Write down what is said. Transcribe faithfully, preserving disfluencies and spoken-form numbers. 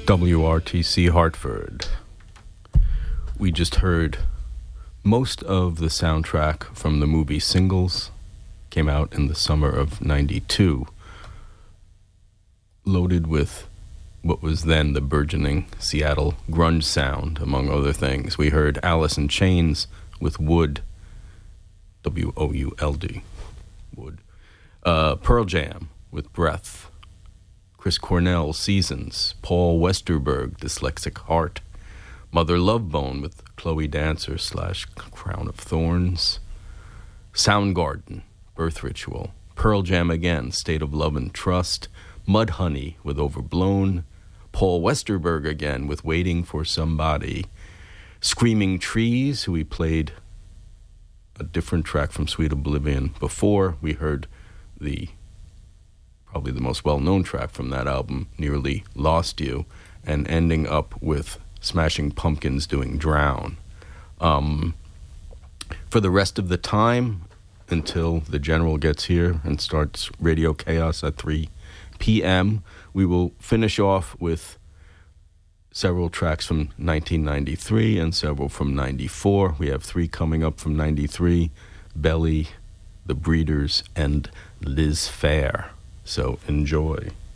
W R T C Hartford. We just heard most of the soundtrack from the movie Singles. Came out in the summer of ninety-two. Loaded with what was then the burgeoning Seattle grunge sound, among other things. We heard Alice in Chains with Would, W O U L D, Would. Uh, Pearl Jam with Breath. Chris Cornell, Seasons. Paul Westerberg, Dyslexic Heart. Mother Love Bone with Chloe Dancer slash Crown of Thorns. Soundgarden, Birth Ritual. Pearl Jam again, State of Love and Trust. Mudhoney with Overblown. Paul Westerberg again with Waiting for Somebody. Screaming Trees, who we played a different track from Sweet Oblivion before. We heard the probably the most well-known track from that album, Nearly Lost You, and ending up with Smashing Pumpkins doing Drown. Um, for the rest of the time, until the General gets here and starts Radio Chaos at three p.m., we will finish off with several tracks from nineteen ninety-three and several from ninety-four. We have three coming up from ninety-three, Belly, The Breeders, and Liz Phair. So enjoy.